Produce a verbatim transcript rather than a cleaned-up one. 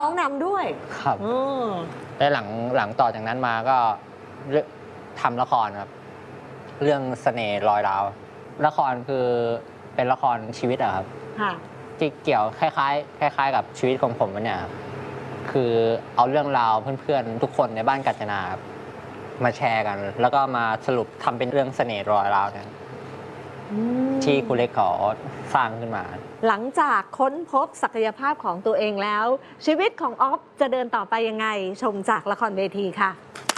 ร้องนำด้วยครับอืมแล้วหลังหลังต่อจากนั้นมาก็เรื่องทำละครครับเรื่องเสน่ห์รอยร้าวละครคือเป็นละครชีวิตอะครับค่ะที่เกี่ยวคล้ายๆคล้ายๆกับชีวิตของผมเนี่ยครับคือเอาเรื่องราวเพื่อนๆทุกคนในบ้านกาญจนาครับมาแชร์กัน แล้วก็มาสรุปทำเป็นเรื่องเสน่ห์รอยร้าวเนี่ยอืที่ครูเล็กมเขาสร้างขึ้นมาหลังจากค้นพบศักยภาพของตัวเองแล้ว ชีวิตของออฟจะเดินต่อไปยังไงชมจากละครเวทีค่ะ